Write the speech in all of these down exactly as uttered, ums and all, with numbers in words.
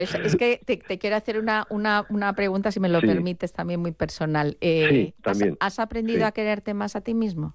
Es, es que te, te quiero hacer una, una, una pregunta, si me lo Sí. permites, también muy personal. Eh, Sí, ¿has, también. has aprendido Sí. a quererte más a ti mismo?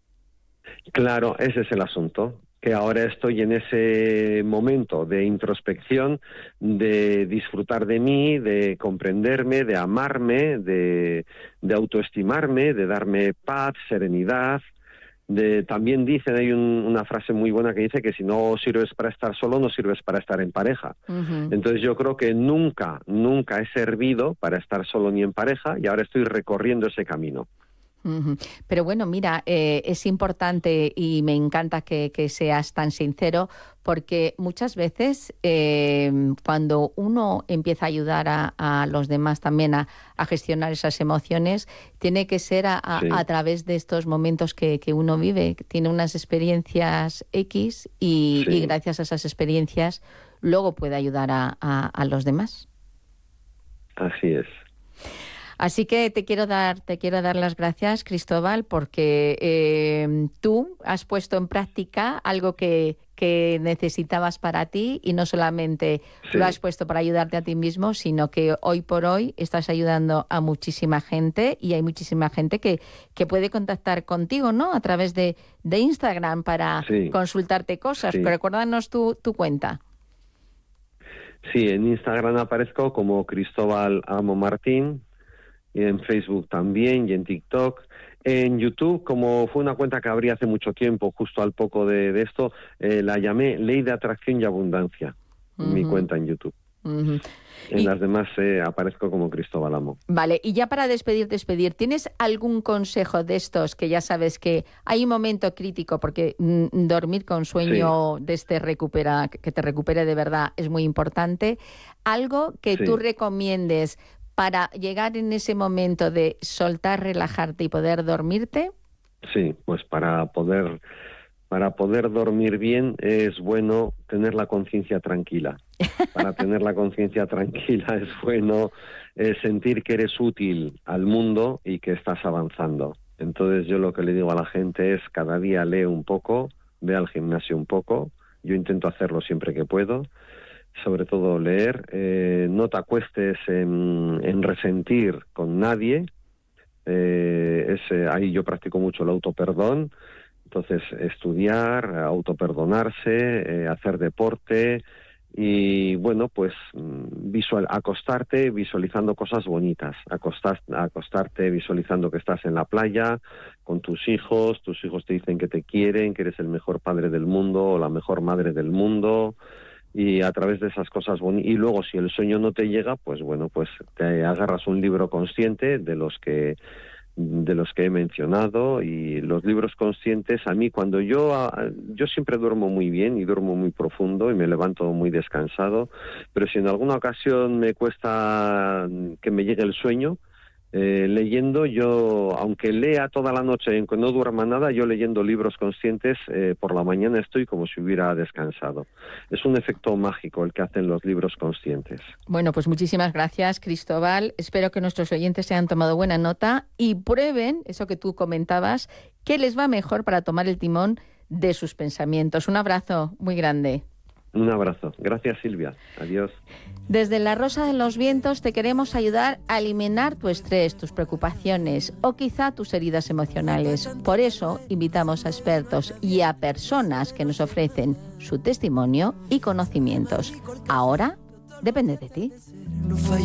Claro, ese es el asunto, que ahora estoy en ese momento de introspección, de disfrutar de mí, de comprenderme, de amarme, de, de autoestimarme, de darme paz, serenidad. De, también dicen, hay un, una frase muy buena que dice que si no sirves para estar solo, no sirves para estar en pareja. Uh-huh. Entonces yo creo que nunca, nunca he servido para estar solo ni en pareja y ahora estoy recorriendo ese camino. Uh-huh. Pero bueno, mira, eh, es importante y me encanta que, que seas tan sincero, porque muchas veces eh, cuando uno empieza a ayudar a, a los demás también a, a gestionar esas emociones, tiene que ser a, a, Sí. a través de estos momentos que, que uno vive, que tiene unas experiencias X y, Sí. y gracias a esas experiencias luego puede ayudar a, a, a los demás. Así es. Así que te quiero dar, te quiero dar las gracias, Cristóbal, porque eh, tú has puesto en práctica algo que, que necesitabas para ti y no solamente Sí. lo has puesto para ayudarte a ti mismo, sino que hoy por hoy estás ayudando a muchísima gente y hay muchísima gente que, que puede contactar contigo, ¿no? A través de, de Instagram para Sí. consultarte cosas. Sí. Recuérdanos tu, tu cuenta. Sí, en Instagram aparezco como Cristóbal Amo Martín, y en Facebook también, y en TikTok. En YouTube, como fue una cuenta que abrí hace mucho tiempo, justo al poco de, de esto, eh, la llamé Ley de Atracción y Abundancia, en Uh-huh. mi cuenta en YouTube. Uh-huh. En Y, las demás eh, aparezco como Cristóbal Amo. vale, y ya para despedir, despedir, ¿tienes algún consejo de estos que ya sabes que hay un momento crítico porque mm, dormir con sueño Sí. de este recupera, que te recupere de verdad es muy importante? Algo que Sí. tú recomiendes para llegar en ese momento de soltar, relajarte y poder dormirte. Sí, pues para poder para poder dormir bien es bueno tener la conciencia tranquila. Para tener la conciencia tranquila es bueno eh, sentir que eres útil al mundo y que estás avanzando. Entonces yo lo que le digo a la gente es cada día lee un poco, ve al gimnasio un poco. Yo intento hacerlo siempre que puedo. Sobre todo leer, eh, no te acuestes en, en resentir con nadie. Eh, es, eh, ahí yo practico mucho el autoperdón. Entonces, estudiar, autoperdonarse, eh, hacer deporte y, bueno, pues visual, acostarte visualizando cosas bonitas, acostar, acostarte visualizando que estás en la playa con tus hijos, tus hijos te dicen que te quieren, que eres el mejor padre del mundo o la mejor madre del mundo. Y a través de esas cosas bonitas, y luego si el sueño no te llega, pues bueno, pues te agarras un libro consciente de los que de los que he mencionado, y los libros conscientes, a mí cuando yo yo siempre duermo muy bien y duermo muy profundo y me levanto muy descansado, pero si en alguna ocasión me cuesta que me llegue el sueño, Eh, leyendo, yo, aunque lea toda la noche y no duerma nada, yo leyendo libros conscientes, eh, por la mañana estoy como si hubiera descansado. Es un efecto mágico el que hacen los libros conscientes. Bueno, pues muchísimas gracias, Cristóbal. Espero que nuestros oyentes se hayan tomado buena nota y prueben eso que tú comentabas, que les va mejor para tomar el timón de sus pensamientos. Un abrazo muy grande. Un abrazo. Gracias, Silvia. Adiós. Desde La Rosa de los Vientos te queremos ayudar a eliminar tu estrés, tus preocupaciones o quizá tus heridas emocionales. Por eso invitamos a expertos y a personas que nos ofrecen su testimonio y conocimientos. Ahora depende de ti.